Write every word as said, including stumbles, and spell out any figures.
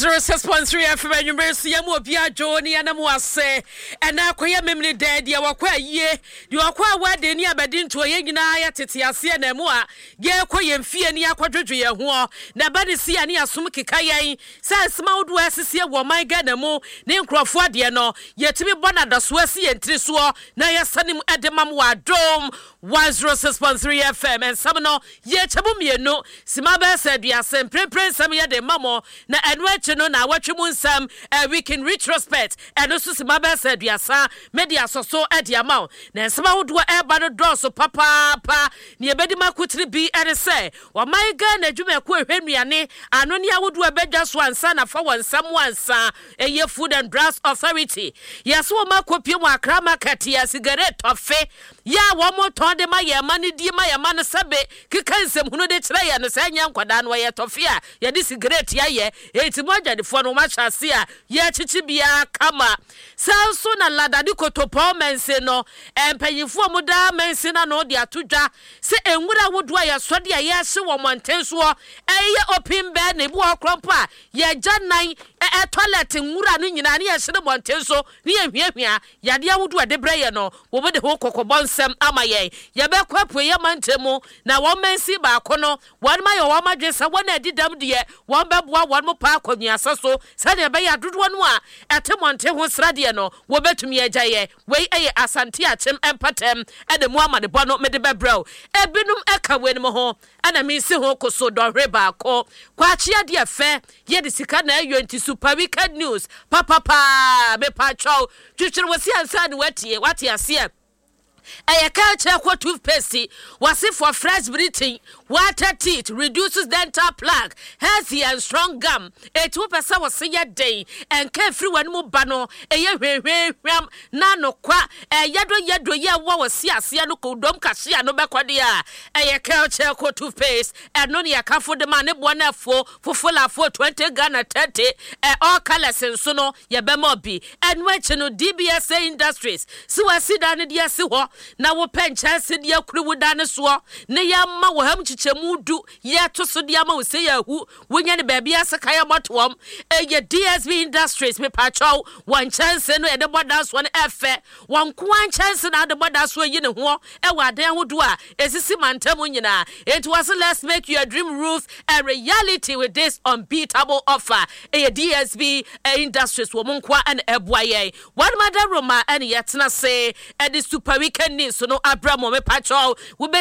one oh six point three F M University ya mo bia Joni ana mo ase ena akoya memni dead ya wakwa ye di wakwa wade ni abedi nto ye nyina ya tete ase na mu a ye koye mfie ni akwadwodwo ye ho na ba ne si ani asom keka yen sai sma wodo asese wo man ga na mu ne nkrofo ade no ye timi bona daso ase ye ntiriso na ye sanim edemam wa dom one oh six point three F M and some no ye chabu mienu sima ba said ya sem prepare some ye de mamo na enweche no na watwemu nsam a week in retrospect and also sima ba said ya sa media so so ade amount na sima wodo e ba no do so papa pa ne ebedi makutri bi ere say o my ga na dwuma ko ehwenuane ano ne awodo ebedwa so ansa na fa wansam wansa eye Food and Drugs Authority yes wo makopie mu Accra market ya cigarette ofe ya wo mo ton de ma ye ma ne die ma ye ma ne sabe kikansem hunu de kire ye no sa nya nkwada no ye tofe a ye di cigarette ya ye eti mo adwadefo no ma hyase a ye chichi bia kama sanso na lada di kotopo mense no empanyifo mo da mense na no de atodwa se enwura wodo a ye sode a ye hye wo montenso eye open bed na ebu okrompa ye janan e toilet nwura no nyina ne ye hye montenso ne ye hwiahwia yade awodo a de breye no wo be de ho kokobon sem ama ye ye be kwapu ye mantemu na wo mensi ba kono won ma ye wo madwesa won adidam de won be boa won mo pa akonua saso sane be ya dodo no a etemonte ho srade no wo betumi agyaye we eye asante achem empatem e de mo amade bo no me de bebrel ebinum eka we no ho ana mi si ho koso do hweba ko kwa chia de efe ye de sika na ayo nti super weekend news papa pa me pa chow twitwere wasi ansa ne watie watie ase a culture kwa toothpaste was it for fresh breathing water teeth reduces dental plaque healthy and strong gum a two percent was say day and carefree one mo bano a ye hwehwehwam na no kwa a yado yado ye wa was ya sia no kodom kasia no bekwadia a culture kwa toothpaste and no ya kafo de man e bona fo for full for twenty Ghana thirty all colors and so no ye be mo bi and which no D B S A Industries so I see down the si ho na wo penchase dia kuru dane so ne ya ma wo ham chichemu du ye to so dia ma wo se ya hu wonya ne ba bia saka ya motom e ye D S B Industries me pacho one chance no e de boda so ne efe one kwan chance na de boda so yi ne ho e wa dan hodo a esisi mantam nyina it was let's make your dream roof a reality with this unbeatable offer e ye D S B Industries wo monkwa an eboaye one mother roma an yetna say e the super weekend so no abramo me pacho we